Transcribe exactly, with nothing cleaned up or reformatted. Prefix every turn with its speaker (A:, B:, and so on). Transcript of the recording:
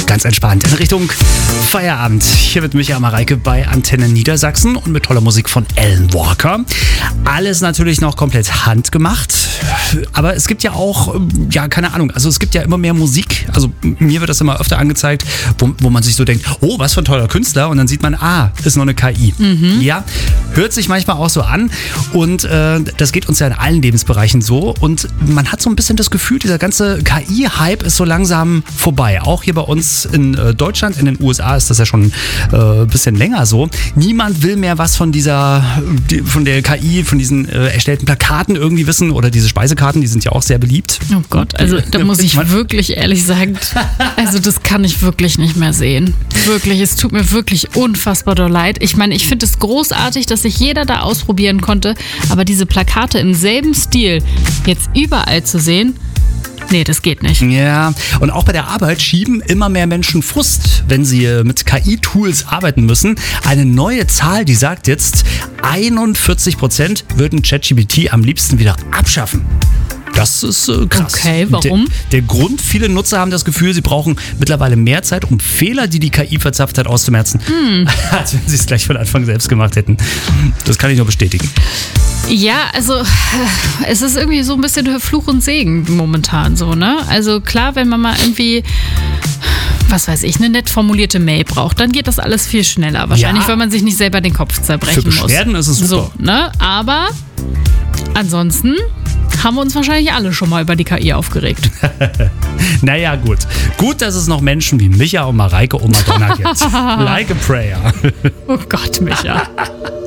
A: ganz entspannt in Richtung Feierabend. Hier mit Micha Mareike bei Antenne Niedersachsen und mit toller Musik von Alan Walker. Alles natürlich noch komplett handgemacht, aber es gibt ja auch, ja, keine Ahnung, also es gibt ja immer mehr Musik, also mir wird das immer öfter angezeigt, wo, wo man sich so denkt, oh, was für ein toller Künstler, und dann sieht man, ah, ist noch eine K I. Mhm. Ja, hört sich manchmal auch so an und äh, das geht uns ja in allen Lebensbereichen so und man hat so ein bisschen das Gefühl, dieser ganze K I-Hype ist so langsam vorbei. Auch hier bei uns in äh, Deutschland, in den U S A ist das ja schon äh, ein bisschen länger so. Niemand will mehr was von dieser, die, von der K I, von diesen äh, erstellten Plakaten irgendwie wissen oder diese Speisekarten, die sind ja auch sehr beliebt.
B: Oh Gott, also da muss ich wirklich ehrlich sagen, also das kann ich wirklich nicht mehr sehen. Wirklich, es tut mir wirklich unfassbar doll leid. Ich meine, ich finde es großartig, dass sich jeder da ausprobieren konnte, aber diese Plakate im selben Stil jetzt überall zu sehen, nee, das geht nicht.
A: Ja, und auch bei der Arbeit schieben immer mehr Menschen Frust, wenn sie mit K I-Tools arbeiten müssen. Eine neue Zahl, die sagt jetzt, einundvierzig Prozent würden ChatGPT am liebsten wieder abschaffen. Das ist äh, krass.
B: Okay, warum?
A: Der, der Grund, viele Nutzer haben das Gefühl, sie brauchen mittlerweile mehr Zeit, um Fehler, die die K I verzapft hat, auszumerzen, mm. als wenn sie es gleich von Anfang selbst gemacht hätten. Das kann ich nur bestätigen.
B: Ja, also es ist irgendwie so ein bisschen Fluch und Segen momentan so, ne? Also klar, wenn man mal irgendwie, was weiß ich, eine nett formulierte Mail braucht, dann geht das alles viel schneller. Wahrscheinlich, ja, weil man sich nicht selber den Kopf zerbrechen muss.
A: Für Beschwerden muss. Ist es super.
B: So, ne? Aber ansonsten haben wir uns wahrscheinlich alle schon mal über die K I aufgeregt.
A: Naja, gut. Gut, dass es noch Menschen wie Micha und Mareike und Madonna gibt. Like a prayer.
B: Oh Gott, Micha.